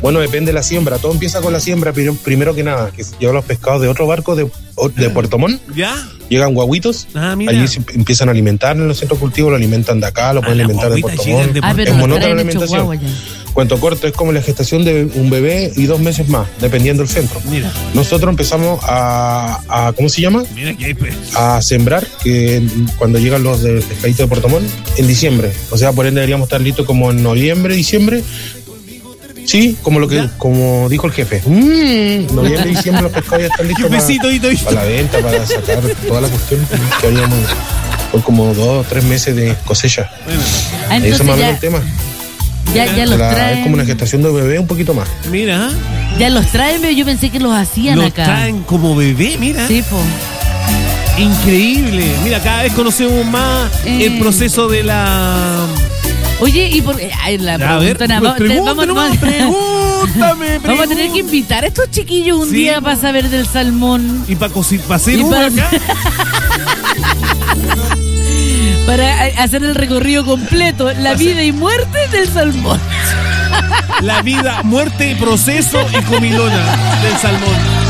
Bueno, depende de la siembra. Todo empieza con la siembra primero que nada, que se llevan los pescados de otro barco de Puerto Montt. ¿Ya? Llegan guaguitos, Mira. allí se empiezan a alimentar en los centros cultivos, lo alimentan de acá, lo pueden alimentar de Puerto Montt. Pero Es monótona traen la hecho alimentación. guagua ya. Cuento corto, es como la gestación de un bebé y 2 meses más, dependiendo del centro. Mira. Nosotros empezamos a ¿cómo se llama? Mira que hay pues. A sembrar, que cuando llegan los de pescadito de Puerto Montt, en diciembre. O sea, por ende deberíamos estar listos como en noviembre, diciembre. Sí, como dijo el jefe. Noviembre, diciembre los pescados ya están listos para la venta, para sacar toda la cuestión que habíamos. Son como 2 o 3 meses de cosecha. Bueno. Entonces eso es más o menos el tema. Ya los traen. Es como una gestación de bebé un poquito más. Mira. Ya los traen, pero yo pensé que los hacían Los acá. traen como bebé, mira. Sí, po. Increíble. Mira, cada vez conocemos más el proceso de la... Oye, y por la A ver, pregunta, pregúntame. Vamos a tener que invitar a estos chiquillos un día para saber del salmón. Y para hacer Y uno acá. Para hacer el recorrido completo, la vida y muerte del salmón. La vida, muerte, proceso y comilona del salmón.